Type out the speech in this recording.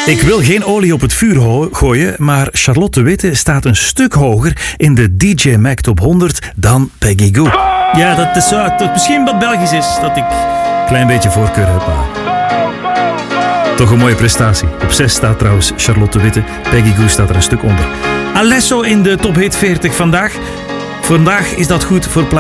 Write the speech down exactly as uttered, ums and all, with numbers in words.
Ik wil geen olie op het vuur ho- gooien, maar Charlotte de Witte staat een stuk hoger in de D J Mag Top honderd dan Peggy Gou. Ja, dat is zo. Dat het misschien wat Belgisch is dat ik een klein beetje voorkeur heb. Maar toch een mooie prestatie. Op zes staat trouwens Charlotte de Witte. Peggy Gou staat er een stuk onder. Alesso in de Top Hit veertig vandaag. Vandaag is dat goed voor